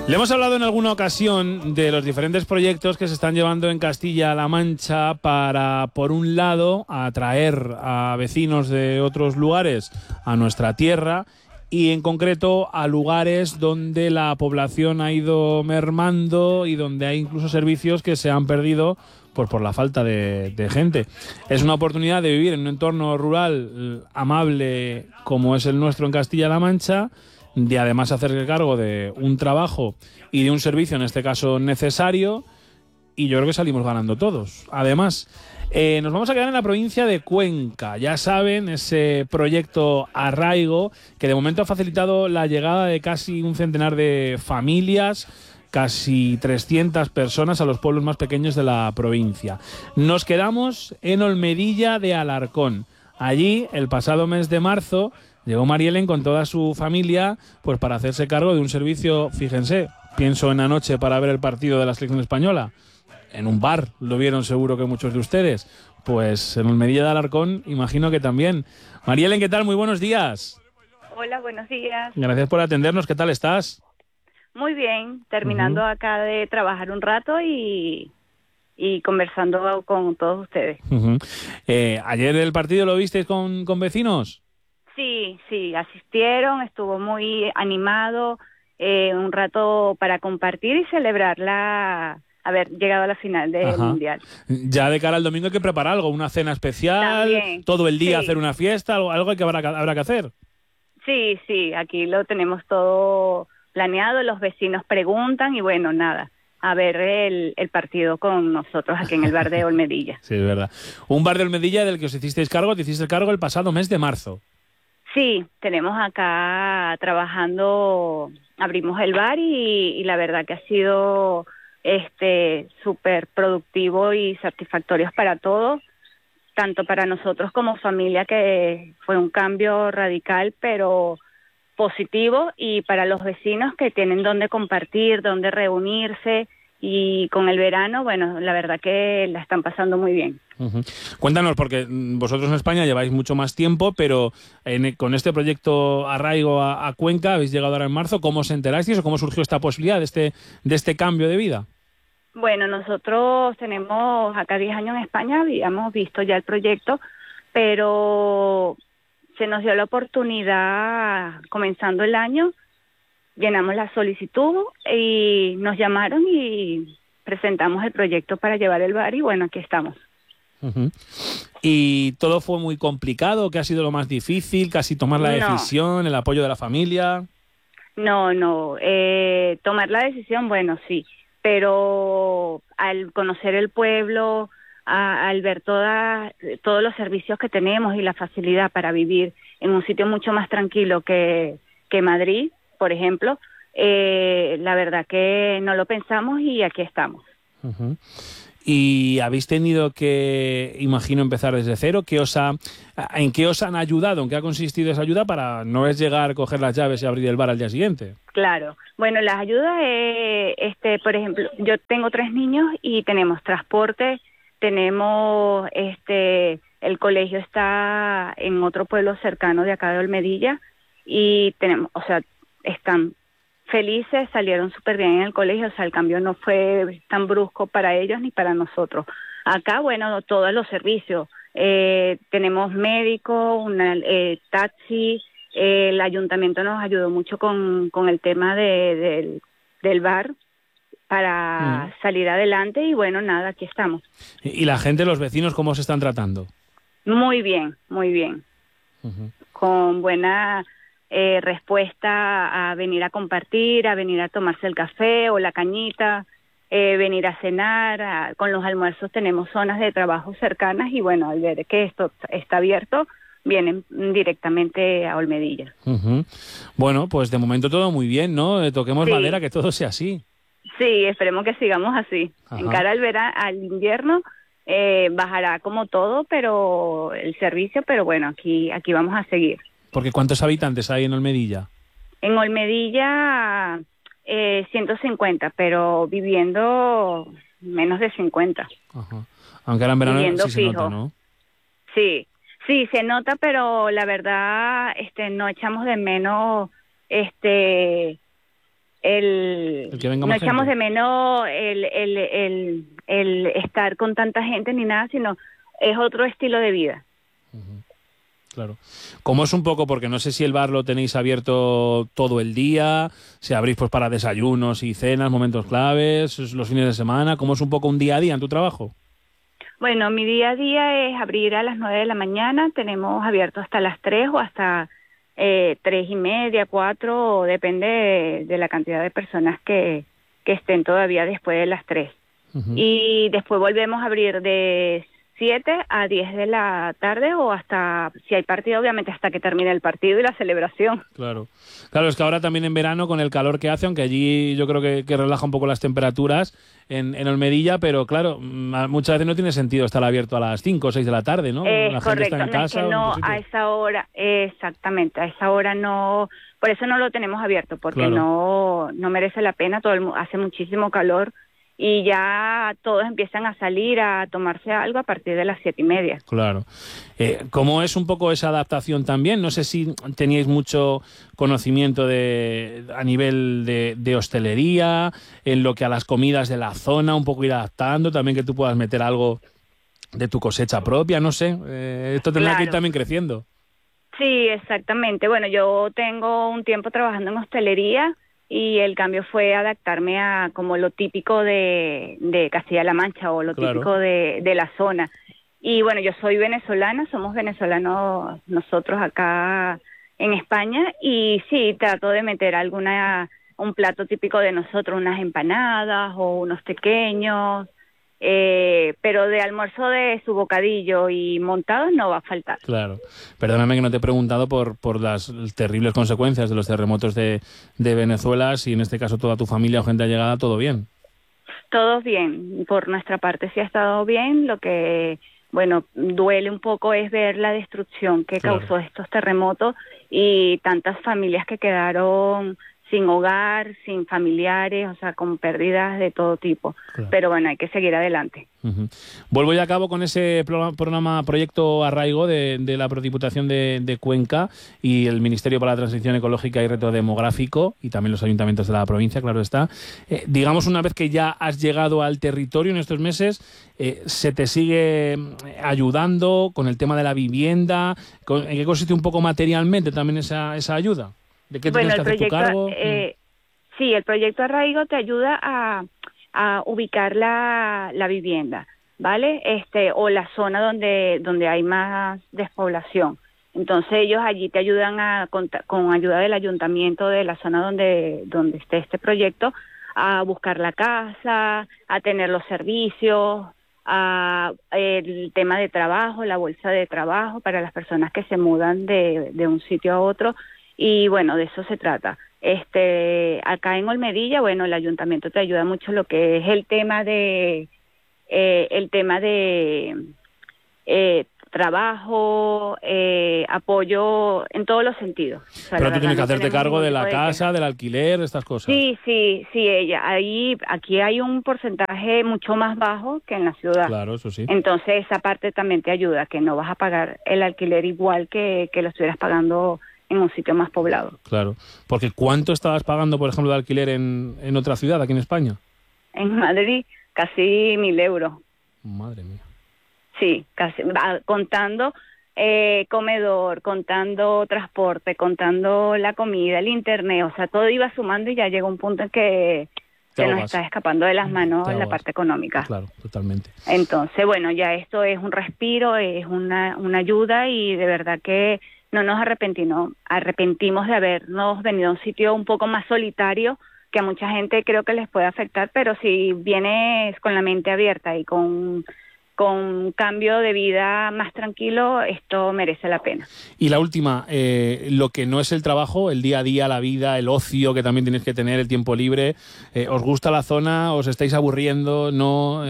Le hemos hablado en alguna ocasión de los diferentes proyectos que se están llevando en Castilla-La Mancha para, por un lado, atraer a vecinos de otros lugares a nuestra tierra y, en concreto, a lugares donde la población ha ido mermando y donde hay incluso servicios que se han perdido pues por la falta de gente. Es una oportunidad de vivir en un entorno rural amable como es el nuestro en Castilla-La Mancha, de además hacerse cargo de un trabajo y de un servicio, en este caso necesario, y yo creo que salimos ganando todos. Además, nos vamos a quedar en la provincia de Cuenca. Ya saben, ese proyecto Arraigo, que de momento ha facilitado la llegada de casi un centenar de familias, casi 300 personas a los pueblos más pequeños de la provincia. Nos quedamos en Olmedilla de Alarcón. Allí, el pasado mes de marzo, llegó Marielen con toda su familia pues para hacerse cargo de un servicio, fíjense, pienso en anoche para ver el partido de la selección española. En un bar, lo vieron seguro que muchos de ustedes. Pues en Olmedilla de Alarcón, imagino que también. Marielen, ¿qué tal? Muy buenos días. Hola, buenos días. Gracias por atendernos. ¿Qué tal estás? Muy bien, terminando acá de trabajar un rato y conversando con todos ustedes. ¿Ayer el partido lo visteis con vecinos? Sí, asistieron, estuvo muy animado, un rato para compartir y celebrar haber llegado a la final del Mundial. Ya de cara al domingo hay que preparar algo, una cena especial, también, todo el día sí. Hacer una fiesta, algo que habrá que hacer. Sí, aquí lo tenemos todo planeado, los vecinos preguntan y bueno, nada, a ver el partido con nosotros aquí en el bar de Olmedilla. Sí, es verdad. Un bar de Olmedilla del que os hicisteis cargo, te hiciste cargo el pasado mes de marzo. Sí, tenemos acá trabajando, abrimos el bar y la verdad que ha sido súper productivo y satisfactorio para todos, tanto para nosotros como familia, que fue un cambio radical pero positivo, y para los vecinos que tienen donde compartir, donde reunirse, y con el verano, bueno, la verdad que la están pasando muy bien. Cuéntanos, porque vosotros en España lleváis mucho más tiempo, pero con este proyecto Arraigo a Cuenca habéis llegado ahora en marzo. ¿Cómo os enterasteis o cómo surgió esta posibilidad de este cambio de vida? Bueno, nosotros tenemos acá 10 años en España, habíamos visto ya el proyecto, pero se nos dio la oportunidad comenzando el año, llenamos la solicitud y nos llamaron y presentamos el proyecto para llevar el bar y bueno, aquí estamos. ¿Y todo fue muy complicado? ¿Qué ha sido lo más difícil? ¿Casi tomar la decisión, el apoyo de la familia? No, tomar la decisión, bueno, sí, pero al conocer el pueblo, al ver todos los servicios que tenemos y la facilidad para vivir en un sitio mucho más tranquilo que Madrid, por ejemplo, la verdad que no lo pensamos y aquí estamos. ¿Y habéis tenido que, imagino, empezar desde cero? ¿En qué os han ayudado? ¿En qué ha consistido esa ayuda para no es llegar, coger las llaves y abrir el bar al día siguiente? Claro. Bueno, las ayudas, por ejemplo, yo tengo 3 niños y tenemos transporte, tenemos, el colegio está en otro pueblo cercano de acá de Olmedilla y tenemos, o sea, están felices, salieron súper bien en el colegio, o sea, el cambio no fue tan brusco para ellos ni para nosotros. Acá, bueno, todos los servicios, tenemos médico, taxi, el ayuntamiento nos ayudó mucho con el tema del bar para salir adelante y bueno, nada, aquí estamos. ¿Y la gente, los vecinos, cómo se están tratando? Muy bien, con buena respuesta a venir a compartir, a venir a tomarse el café o la cañita, venir a cenar. Con los almuerzos tenemos zonas de trabajo cercanas y bueno, al ver que esto está abierto, vienen directamente a Olmedilla. Bueno, pues de momento todo muy bien, ¿no? Toquemos madera, que todo sea así. Sí, esperemos que sigamos así. En cara al invierno bajará como todo, pero el servicio, pero bueno, aquí vamos a seguir. Porque ¿cuántos habitantes hay en Olmedilla? En Olmedilla 150, pero viviendo menos de 50. Aunque ahora en verano viviendo sí fijo. Se nota, ¿no? Sí, se nota, pero la verdad no echamos de menos El que venga no más echamos gente. de menos el estar con tanta gente ni nada, sino es otro estilo de vida. Claro. ¿Cómo es un poco? Porque no sé si el bar lo tenéis abierto todo el día, si abrís pues para desayunos y cenas, momentos claves, los fines de semana. ¿Cómo es un poco un día a día en tu trabajo? Bueno, mi día a día es abrir a las 9 de la mañana, tenemos abierto hasta las 3 o hasta 3:30, 4, depende de la cantidad de personas que estén todavía después de las 3. Y después volvemos a abrir de 7 a 10 de la tarde o hasta, si hay partido, obviamente hasta que termine el partido y la celebración. Claro. Claro, es que ahora también en verano con el calor que hace, aunque allí yo creo que relaja un poco las temperaturas en Olmedilla, pero claro, muchas veces no tiene sentido estar abierto a las 5 o 6 de la tarde, ¿no? La gente Correcto, está en no es casa. que o en no, otro sitio. a esa hora, exactamente, a esa hora no, por eso no lo tenemos abierto, porque Claro. no merece la pena, hace muchísimo calor y ya todos empiezan a salir a tomarse algo a partir de las 7:30. Claro. ¿Cómo es un poco esa adaptación también? No sé si teníais mucho conocimiento a nivel de hostelería, en lo que a las comidas de la zona, un poco ir adaptando, también que tú puedas meter algo de tu cosecha propia, no sé. Esto tendrá que ir Claro. también creciendo. Sí, exactamente. Bueno, yo tengo un tiempo trabajando en hostelería y el cambio fue adaptarme a como lo típico de Castilla-La Mancha o lo Claro. típico de la zona. Y bueno, yo soy venezolana, somos venezolanos nosotros acá en España y sí, trato de meter un plato típico de nosotros, unas empanadas o unos pequeños. Pero de almuerzo de su bocadillo y montados no va a faltar. Claro. Perdóname que no te he preguntado por las terribles consecuencias de los terremotos de Venezuela, si en este caso toda tu familia o gente allegada, todo bien. Todo bien, por nuestra parte sí ha estado bien, lo que, bueno, duele un poco es ver la destrucción que causó estos terremotos y tantas familias que quedaron sin hogar, sin familiares, o sea, con pérdidas de todo tipo. Claro. Pero bueno, hay que seguir adelante. Vuelvo ya a cabo con ese proyecto Arraigo de la Diputación de Cuenca y el Ministerio para la Transición Ecológica y Reto Demográfico y también los ayuntamientos de la provincia, claro está. Digamos, una vez que ya has llegado al territorio en estos meses, ¿se te sigue ayudando con el tema de la vivienda? ¿En qué consiste un poco materialmente también esa ayuda? ¿De qué tienes que hacer tu cargo? Sí, el proyecto Arraigo te ayuda a ubicar la vivienda, ¿vale? O la zona donde hay más despoblación. Entonces ellos allí te ayudan con ayuda del ayuntamiento de la zona donde esté este proyecto, a buscar la casa, a tener los servicios, el tema de trabajo, la bolsa de trabajo para las personas que se mudan de un sitio a otro. Y bueno, de eso se trata. Acá en Olmedilla, bueno, el ayuntamiento te ayuda mucho lo que es el tema de trabajo, apoyo en todos los sentidos. O sea, pero tú tienes que hacerte cargo de la queja. casa, del alquiler, de estas cosas. Sí, aquí hay un porcentaje mucho más bajo que en la ciudad. Claro, eso sí. Entonces esa parte también te ayuda, que no vas a pagar el alquiler igual que lo estuvieras pagando en un sitio más poblado. Claro, porque ¿cuánto estabas pagando, por ejemplo, de alquiler en otra ciudad, aquí en España? En Madrid, casi 1.000 euros. Madre mía. Sí, casi, contando comedor, contando transporte, contando la comida, el internet, o sea, todo iba sumando y ya llegó un punto en que se nos está escapando de las manos la parte económica. Claro, totalmente. Entonces, bueno, ya esto es un respiro, es una ayuda y de verdad que no nos arrepentimos de habernos venido a un sitio un poco más solitario, que a mucha gente creo que les puede afectar, pero si vienes con la mente abierta y con un cambio de vida más tranquilo, esto merece la pena. Y la última, lo que no es el trabajo, el día a día, la vida, el ocio que también tienes que tener, el tiempo libre, ¿os gusta la zona? ¿Os estáis aburriendo? ¿No?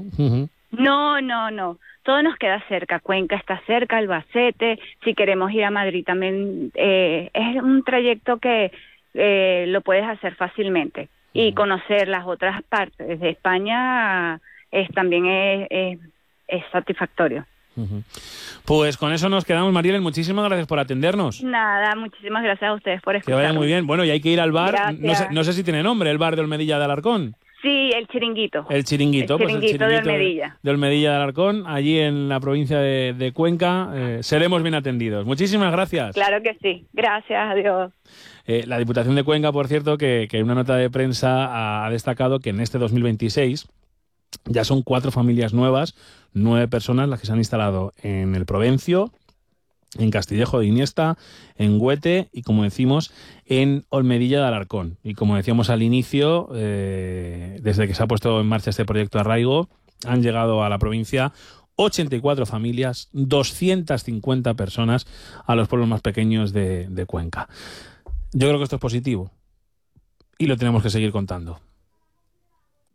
No. Todo nos queda cerca. Cuenca está cerca, Albacete. Si queremos ir a Madrid también es un trayecto que lo puedes hacer fácilmente. Y conocer las otras partes de España también es satisfactorio. Ujú. Pues con eso nos quedamos, Marielen. Muchísimas gracias por atendernos. Nada, muchísimas gracias a ustedes por Que escucharme. vaya muy bien. Bueno, y hay que ir al bar. Gracias. No sé si tiene nombre, el bar de Olmedilla de Alarcón. Sí, el chiringuito. El chiringuito. El chiringuito de Olmedilla. De Olmedilla de Alarcón, allí en la provincia de Cuenca. Seremos bien atendidos. Muchísimas gracias. Claro que sí. Gracias, adiós. La Diputación de Cuenca, por cierto, que en una nota de prensa ha destacado que en este 2026 ya son 4 familias nuevas, 9 personas las que se han instalado en el Provencio, en Castillejo de Iniesta, en Huete y, como decimos, en Olmedilla de Alarcón. Y como decíamos al inicio, desde que se ha puesto en marcha este proyecto Arraigo, han llegado a la provincia 84 familias, 250 personas a los pueblos más pequeños de Cuenca. Yo creo que esto es positivo y lo tenemos que seguir contando.